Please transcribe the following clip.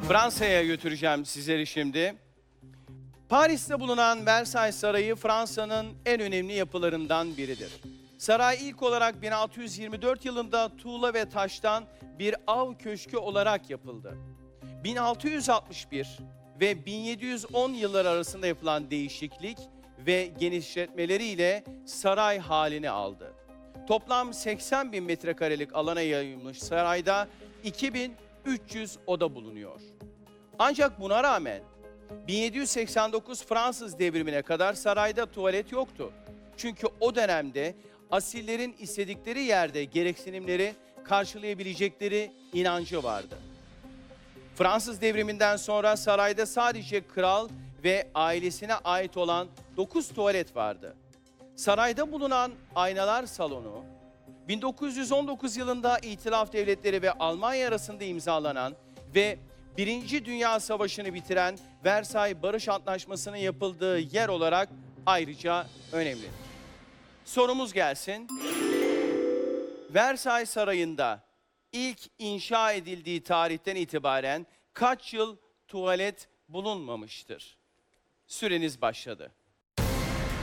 Fransa'ya götüreceğim sizleri şimdi. Paris'te bulunan Versailles Sarayı Fransa'nın en önemli yapılarından biridir. Saray ilk olarak 1624 yılında tuğla ve taştan bir av köşkü olarak yapıldı. 1661 ve 1710 yılları arasında yapılan değişiklik ve genişletmeleriyle saray halini aldı. Toplam 80 bin metrekarelik alana yayılmış sarayda 2300 oda bulunuyor. Ancak buna rağmen 1789 Fransız devrimine kadar sarayda tuvalet yoktu. Çünkü o dönemde asillerin istedikleri yerde gereksinimleri karşılayabilecekleri inancı vardı. Fransız devriminden sonra sarayda sadece kral ve ailesine ait olan 9 tuvalet vardı. Sarayda bulunan aynalar salonu, 1919 yılında İtilaf Devletleri ve Almanya arasında imzalanan ve Birinci Dünya Savaşı'nı bitiren Versay Barış Antlaşması'nın yapıldığı yer olarak ayrıca önemli. Sorumuz gelsin. Versay Sarayı'nda ilk inşa edildiği tarihten itibaren kaç yıl tuvalet bulunmamıştır? Süreniz başladı.